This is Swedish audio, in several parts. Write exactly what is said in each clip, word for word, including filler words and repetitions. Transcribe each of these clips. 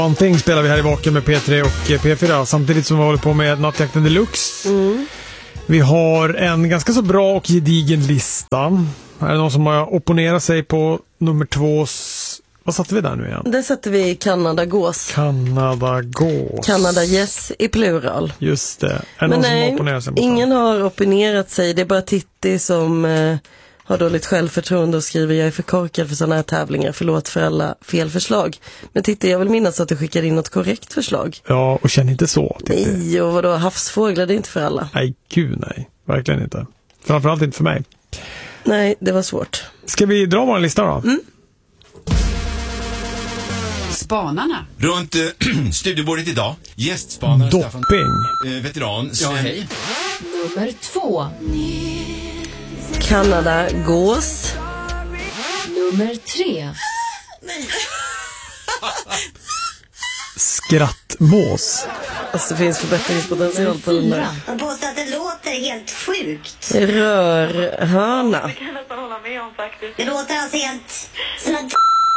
Någonting spelar vi här i Vaken med P tre och P fyra samtidigt som vi håller på med Nattjakten Deluxe. Mm. Vi har en ganska så bra och gedigen lista. Är det någon som har opponerat sig på nummer två? Vad satte vi där nu igen? Där sätter vi Canada Gås. Canada Gås. Canada Yes i plural. Just det. Är det Men någon nej, som har opponerat sig på ingen det? har opponerat sig. Det är bara Titti som eh, har dåligt självförtroende och skriver jag är för korkad för sådana här tävlingar. Förlåt för alla fel förslag. Men Titti, jag vill minnas att du skickade in något korrekt förslag. Ja, och känn inte så. Titti. Nej, och vadå, havsfåglar, det är inte för alla. Nej, gud nej. Verkligen inte. Framförallt inte för mig. Nej, det var svårt. Ska vi dra vår lista då? Mm. Spanarna. Runt äh, studiebordet idag, gästspanare Dopping. Staffan, äh, veteran. Ja, hej. Nummer två. Canada Gås. Nummer tre. Skrattmås. Alltså det finns förbättringspotential på den där. Han påstår att det låter helt sjukt. Rörhörna. Det kan jag nästan hålla med om faktiskt. Det låter alltså helt som en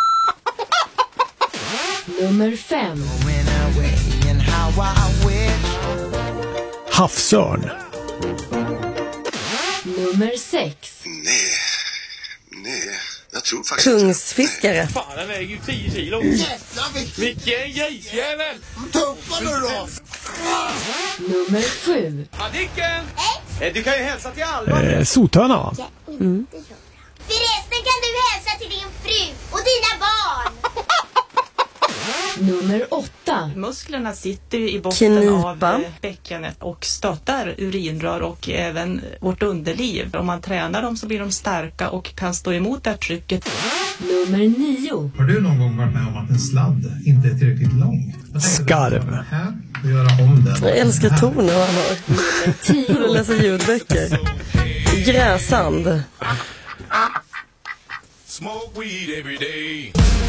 Nummer fem. Havsörn. Nummer sex. Nej, nej, jag tror faktiskt Kungsfiskare. Fan, den väger ju tio kilo. Vilken grisjävel! Tuppa nu då! Nummer sju. Adicken! Du kan ju hälsa till Alva. Eh, sothörna va? Mm. Förresten kan du hälsa till din fru och dina barn. Nummer åtta. Musklerna sitter ju i botten Knipa. av eh, bäckenet och stöttar urinrör och även vårt underliv. Om man tränar dem så blir de starka och kan stå emot det här trycket. Nummer nio. Har du någon gång varit med om att en sladd inte är tillräckligt lång? Skarv. Här och göra om den. Jag älskar tonen han har. tio. Du läser ljudböcker. Gräsand. Smoke weed every day.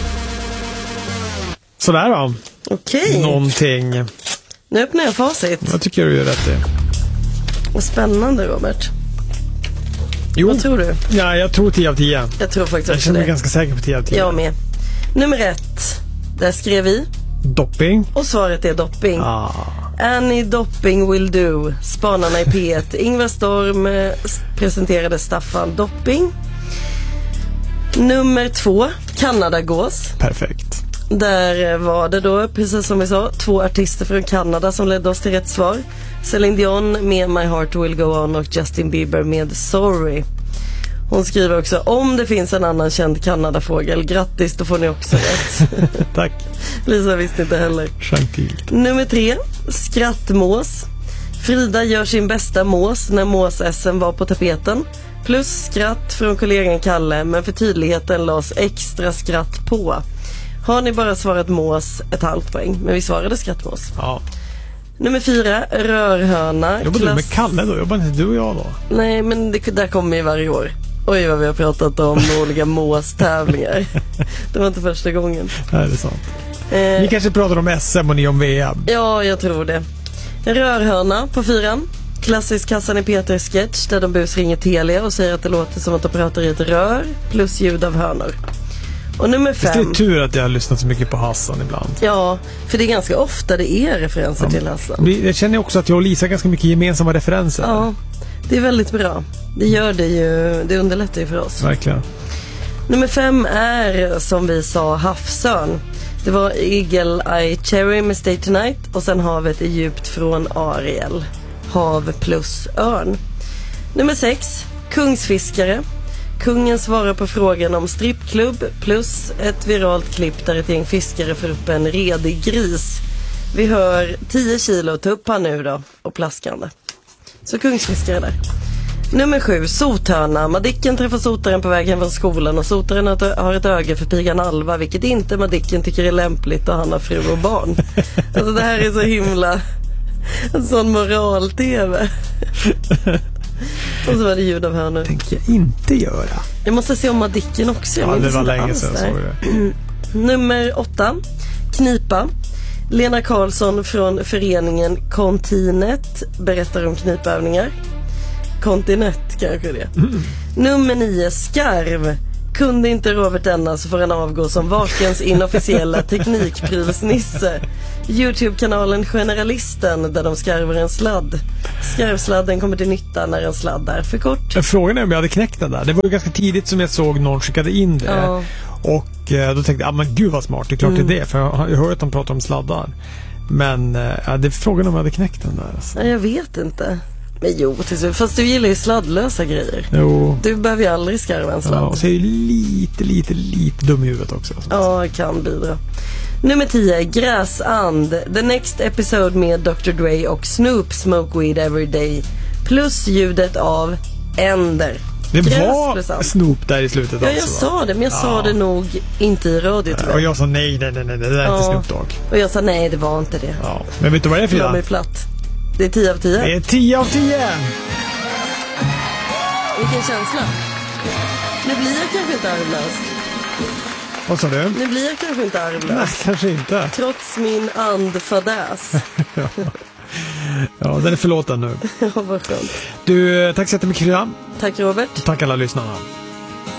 Sådär då. Okej, Någonting. nu öppnar jag facit. Jag tycker du gör rätt i. Vad spännande, Robert. Jo. Vad tror du? Ja, jag tror tio av tio. Jag tror faktiskt Jag också känner mig det. ganska säker på tio av tio. Jag med. Nummer ett. Där skrev vi. Dopping. Och svaret är dopping. Ah. Any dopping will do. Spanarna i P ett. Ingvar Storm eh, presenterade Staffan Dopping. Nummer två. Canada Gås. Perfekt. Där var det då, precis som vi sa, två artister från Kanada som ledde oss till rätt svar. Celine Dion med My Heart Will Go On och Justin Bieber med Sorry. Hon skriver också, om det finns en annan känd Kanadafågel, grattis, då får ni också rätt. Tack. Lisa visste inte heller. Gentilt. Nummer tre, skrattmås. Frida gör sin bästa mås när mås-S M var på tapeten. Plus skratt från kollegan Kalle, men för tydligheten lades extra skratt på. Har ni bara svarat mås, ett halvt poäng. Men vi svarade skrattmås. Ja. Nummer fyra, rörhörna. Jobbar du Klass- med Kalle då? Jobbar inte du och jag då? Nej, men det där kommer ju varje år. Oj, vad vi har pratat om olika måstävlingar. Det var inte första gången. Nej, det är sant. Eh, Ni kanske pratar om S M och ni om V M. ja, jag tror det. Rörhörna på fyran. Klassisk Kassan i Peter sketch där de busringer Telia och säger att det låter som att de pratar i ett rör plus ljud av hörnor. Och nummer Det är fem. tur att jag har lyssnat så mycket på Hassan ibland. Ja, för det är ganska ofta det är referenser till Hassan. Vi- Jag känner också att jag och Lisa har ganska mycket gemensamma referenser. Ja, det är väldigt bra. Det gör det ju, det underlättar ju för oss. Verkligen. Nummer fem är, som vi sa, havsörn. Det var Eagle Eye Cherry med Stay Tonight och sen havet är djupt från Ariel. Hav plus örn. Nummer sex, kungsfiskare. Kungen svarar på frågan om strippklubb plus ett viralt klipp där ett gäng fiskare får upp en redig gris. Vi hör tio kilo tupp här nu då och plaskande. Så kungsfiskare där. Nummer sju, sothörna. Madicken träffar sotaren på vägen från skolan och sotaren har ett öga för pigan Alva, vilket inte Madicken tycker är lämpligt och han har fru och barn. Alltså det här är så himla en sån moral-tv. Och så var det ljud av hörnor. Tänker jag inte göra. Jag måste se om Madicken också. Jag Ja, det minns var inte länge alls sedan där. såg det. Nummer åtta, knipa. Lena Karlsson från föreningen Kontinet berättar om knipövningar. Kontinet kanske det. Mm. Nummer nio, skarv. Kunde inte Robert denna så får han avgå som Vakens inofficiella teknikprylsnisse. YouTube-kanalen Generalisten där de skarvar en sladd. Skarvsladden kommer till nytta när en sladd är för kort. Frågan är om jag hade knäckt den där. Det var ju ganska tidigt som jag såg någon skickade in det. Ja. Och eh, då tänkte jag, ah, men gud vad smart, det är klart Mm. det är det. För jag har ju hört att de pratar om sladdar. Men eh, ja, det är frågan om jag hade knäckt den där. Alltså. Nej, jag vet inte. Men jo, till slut. Fast du gillar ju sladdlösa grejer. Jo. Du behöver ju aldrig skarva en sladd. Ja, och så är jag lite, lite, lite dum i huvudet också. Ja, kan bidra. Nummer tio, Gräsand. The Next Episode med doktor Dre och Snoop, Smoke Weed Every Day. Plus ljudet av änder. Det Gräs var plus and. Snoop där i slutet. Ja, jag alltså, sa det, men jag ja. sa det nog inte i radio tyvärr. Och jag sa nej, nej, nej, nej, det där är Ja. inte Snoop Dogg. Och jag sa nej, det var inte det. Ja. Men vet du vad det är för Jag det? är platt. Det är tio av tio. Det är tio av tio! Vilken känsla. Nu blir jag kanske inte arvlös. Vad sa du? Nu blir jag kanske inte Nej, arvlös. kanske inte. Trots min andfadäs. Ja, den är förlåten nu. Ja, vad skönt. Du, tack så jättemycket för det. Tack Robert. Tack alla lyssnarna.